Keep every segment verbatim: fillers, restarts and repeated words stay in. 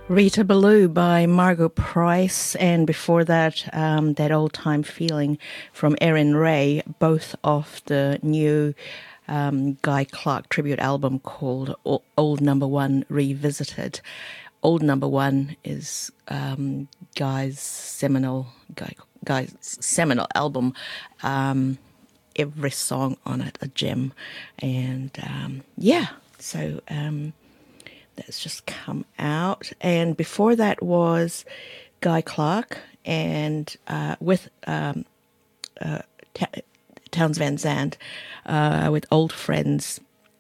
Rita Ballou by Margot Price, and before that, um, That Old Time Feeling from Erin Ray, both off the new um, Guy Clark tribute album called Old Number One Revisited. Old Number One is um, Guy's seminal Guy, Guy's seminal album. Um, every song on it a gem, and um, yeah, so. Um, That's just come out. And before that was Guy Clark and uh, with um, uh, Ta- Townes Van Zandt uh, with Old Friends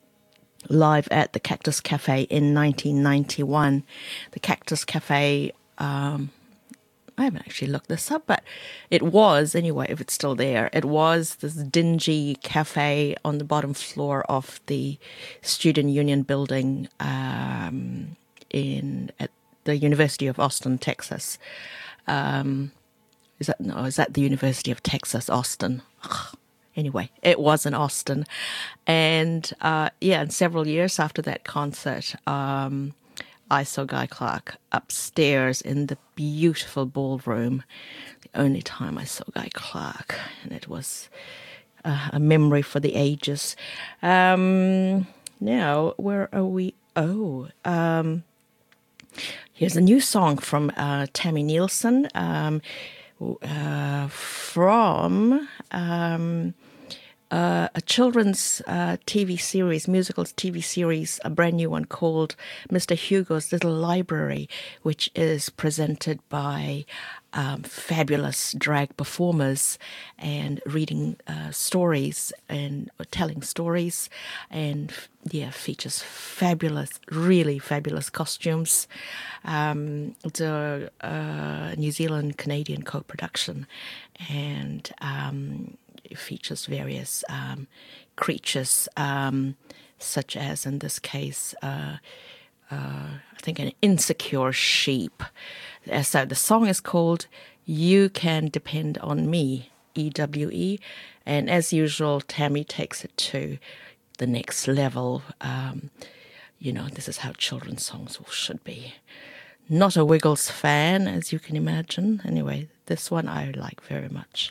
live at the Cactus Cafe in nineteen ninety-one. The Cactus Cafe, um, I haven't actually looked this up, but it was, anyway, if it's still there, it was this dingy cafe on the bottom floor of the Student Union building um, in at the University of Austin, Texas. Um, is that no? Is that the University of Texas, Austin? Ugh. Anyway, it was in Austin, and uh, yeah, and several years after that concert. Um, I saw Guy Clark upstairs in the beautiful ballroom, the only time I saw Guy Clark, and it was uh, a memory for the ages. Um, now, where are we? Oh, um, here's a new song from uh, Tammy Nielsen um, uh, from... Um, Uh, a children's uh, T V series, musicals T V series, a brand new one called Mister Hugo's Little Library, which is presented by um, fabulous drag performers and reading uh, stories and telling stories, and yeah, features fabulous, really fabulous costumes. Um, it's a, a New Zealand Canadian co-production, and um, it features various um, creatures, um, such as in this case, uh, uh, I think an insecure sheep. Uh, So the song is called You Can Depend on Me, E W E, and as usual, Tammy takes it to the next level. Um, you know, this is how children's songs should be. Not a Wiggles fan, as you can imagine. Anyway, this one I like very much.